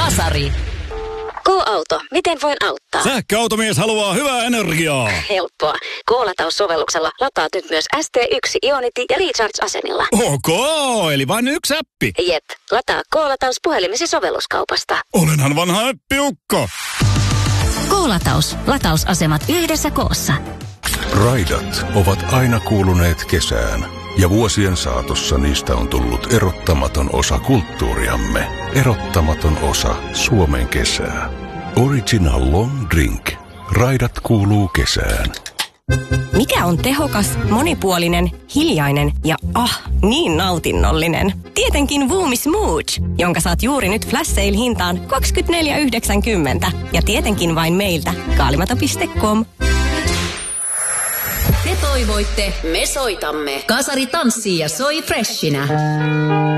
Kasari. K-auto. Miten voin auttaa? Sähköautomies haluaa hyvää energiaa. Helppoa. K-lataussovelluksella lataat nyt myös ST1, Ionity ja Recharge-asemilla. Ok, eli vain yksi appi. Jep. Lataa K-lataus puhelimesi sovelluskaupasta. Olenhan vanha äppiukko. K-lataus. Latausasemat yhdessä koossa. Raidat ovat aina kuuluneet kesään. Ja vuosien saatossa niistä on tullut erottamaton osa kulttuuriamme. Erottamaton osa Suomen kesää. Original Long Drink. Raidat kuuluu kesään. Mikä on tehokas, monipuolinen, hiljainen ja niin nautinnollinen? Tietenkin Voomi Smooth, jonka saat juuri nyt Flash Sale hintaan 24,90. Ja tietenkin vain meiltä kaalimato.com. Te toivoitte, me soitamme. Kasari tanssii ja soi freshinä.